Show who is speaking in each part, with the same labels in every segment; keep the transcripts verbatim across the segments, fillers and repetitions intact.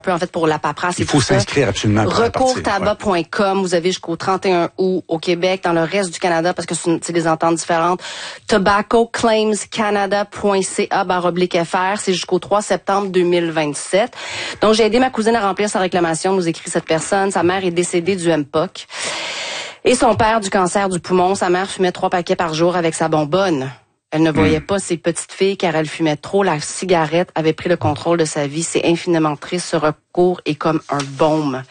Speaker 1: peu en fait pour la paperasse.
Speaker 2: Il faut s'inscrire absolument.
Speaker 1: recours tabac point com, ouais. Vous avez jusqu'au trente et un août au Québec, dans le reste du Canada, parce que c'est des ententes différentes. tobacco claims canada point c a barre oblique F R, c'est jusqu'au trois septembre deux mille vingt-sept. Donc j'ai aidé ma cousine à remplir sa réclamation, nous écrit cette personne. Sa mère est décédée du M P O C. Et son père du cancer du poumon. Sa mère fumait trois paquets par jour avec sa bonbonne. Elle ne voyait mmh. pas ses petites filles car elle fumait trop. La cigarette avait pris le contrôle de sa vie. C'est infiniment triste. Ce recours est comme un baume.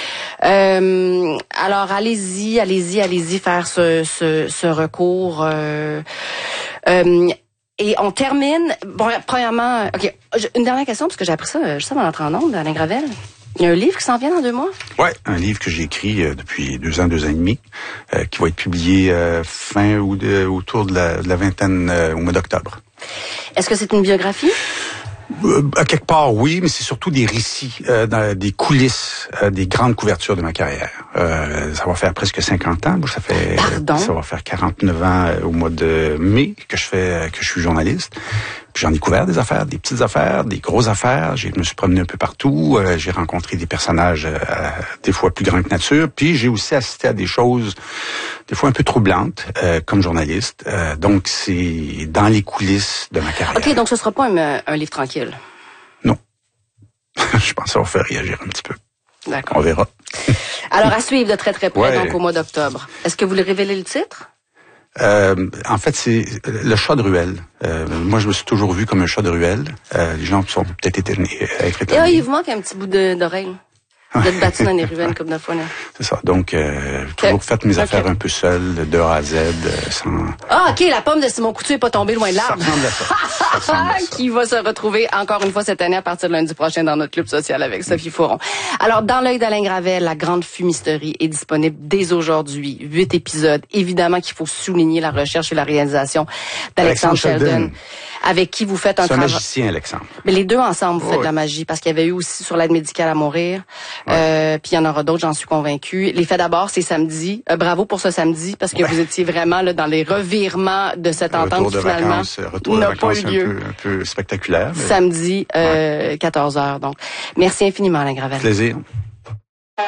Speaker 1: Euh, alors, allez-y, allez-y, allez-y faire ce, ce, ce recours. Euh, euh, et on termine... Bon, premièrement... OK, une dernière question, parce que j'ai appris ça juste avant d'entrer en ondes, Alain Gravel. Il y a un livre qui s'en vient dans deux mois?
Speaker 2: Oui, un livre que j'ai écrit euh, depuis deux ans, deux ans et demi, euh, qui va être publié euh, fin ou de, autour de la, de la vingtaine euh, au mois d'octobre.
Speaker 1: Est-ce que c'est une biographie?
Speaker 2: Euh, à quelque part, oui, mais c'est surtout des récits, euh, dans, des coulisses, euh, des grandes couvertures de ma carrière. Euh, ça va faire presque cinquante ans. Ça fait,
Speaker 1: Pardon?
Speaker 2: Ça va faire quarante-neuf ans euh, au mois de mai que je fais, que je suis journaliste. Puis j'en ai couvert des affaires, des petites affaires, des grosses affaires. Je me suis promené un peu partout. Euh, j'ai rencontré des personnages euh, des fois plus grands que nature. Puis j'ai aussi assisté à des choses des fois un peu troublantes euh, comme journaliste. Euh, donc c'est dans les coulisses de ma carrière.
Speaker 1: OK, donc ce sera pas un, un livre tranquille.
Speaker 2: Non. Je pense que ça va faire réagir un petit peu.
Speaker 1: D'accord.
Speaker 2: On verra.
Speaker 1: Alors à suivre de très très près,
Speaker 2: ouais.
Speaker 1: donc au mois d'octobre. Est-ce que vous voulez révéler le titre?
Speaker 2: Euh, en fait, c'est le chat de ruelle. Euh, moi, je me suis toujours vu comme un chat de ruelle. Euh, les gens sont peut-être étonnés, être étonnés.
Speaker 1: Et ah, il vous manque un petit bout de, d'oreille. Vous êtes battu dans les ruelles comme de fois, là.
Speaker 2: C'est ça. Donc, euh, j'ai toujours fait mes okay. affaires un peu seul, de A à Z, sans...
Speaker 1: Ah, OK, la pomme de Simon Coutu est pas tombée loin de l'arbre.
Speaker 2: Ça ressemble à ça. Ça ressemble à ça.
Speaker 1: Qui va se retrouver encore une fois cette année à partir de lundi prochain dans notre club social avec Sophie Fauron. Alors, Dans l'œil d'Alain Gravel, la grande fumisterie est disponible dès aujourd'hui. Huit épisodes. Évidemment qu'il faut souligner la recherche et la réalisation d'Alexandre Sheldon, Sheldon, avec qui vous faites un travail.
Speaker 2: C'est un magicien, Alexandre.
Speaker 1: Mais les deux ensemble, vous
Speaker 2: oh,
Speaker 1: faites
Speaker 2: oui.
Speaker 1: de la magie, parce qu'il y avait eu aussi sur l'aide médicale à mourir. Ouais. Euh, puis il y en aura d'autres, j'en suis convaincue. Les faits d'abord, c'est samedi. Euh, bravo pour ce samedi, parce que ouais. vous étiez vraiment là dans les revirements de cette entente
Speaker 2: retour de
Speaker 1: qui finalement
Speaker 2: vacances, retour de vacances un peu, un peu spectaculaire. Mais...
Speaker 1: Samedi, euh, ouais. quatorze heures. Donc, merci infiniment, Alain Gravel.
Speaker 2: Plaisir.